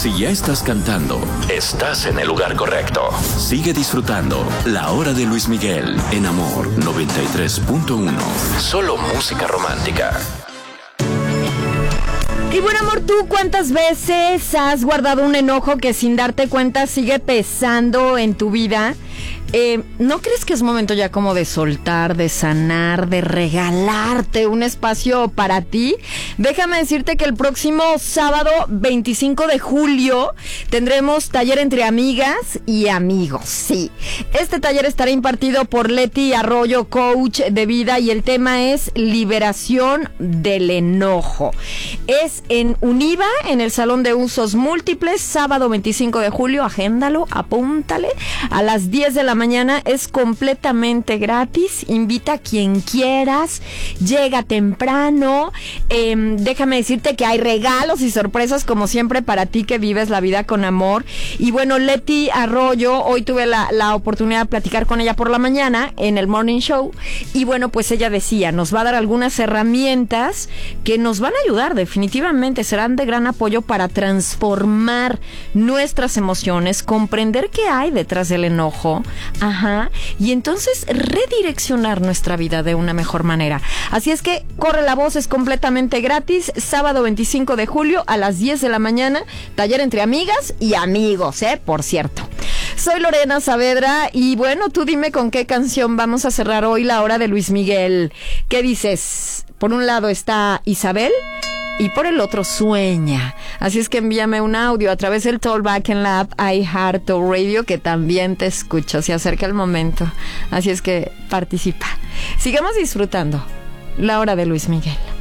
Si ya estás cantando, estás en el lugar correcto. Sigue disfrutando La Hora de Luis Miguel en Amor 93.1. Solo música romántica. Y bueno, amor, ¿tú cuántas veces has guardado un enojo que sin darte cuenta sigue pesando en tu vida? ¿No crees que es momento ya como de soltar, de sanar, de regalarte un espacio para ti? Déjame decirte que el próximo sábado 25 de julio tendremos taller entre amigas y amigos, sí. Este taller estará impartido por Leti Arroyo, coach de vida, y el tema es liberación del enojo. Es en Univa, en el Salón de Usos Múltiples, sábado 25 de julio, agéndalo, apúntale, a las 10 de la mañana, es completamente gratis, invita a quien quieras, llega temprano, déjame decirte que hay regalos y sorpresas como siempre para ti que vives la vida con amor. Y bueno, Leti Arroyo, hoy tuve la oportunidad de platicar con ella por la mañana en el Morning Show, y bueno, pues ella decía, nos va a dar algunas herramientas que nos van a ayudar, definitivamente serán de gran apoyo para transformar nuestras emociones, comprender qué hay detrás del enojo, y entonces redireccionar nuestra vida de una mejor manera. Así es que corre la voz, es completamente gratis, sábado 25 de julio a las 10 de la mañana, taller entre amigas y amigos, por cierto. Soy Lorena Saavedra y bueno, tú dime con qué canción vamos a cerrar hoy La Hora de Luis Miguel. ¿Qué dices? Por un lado está Isabel y por el otro Sueña. Así es que envíame un audio a través del Talkback en la app iHeartRadio, que también te escucho. Se acerca el momento. Así es que participa. Sigamos disfrutando La Hora de Luis Miguel.